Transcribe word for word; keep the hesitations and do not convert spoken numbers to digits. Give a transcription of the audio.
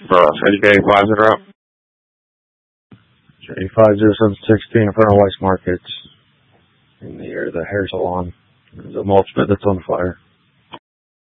Ross, K five zero. J five zero seven sixteen in front of Weiss Markets in the area of the hair salon. There's a mulch bed that's on fire.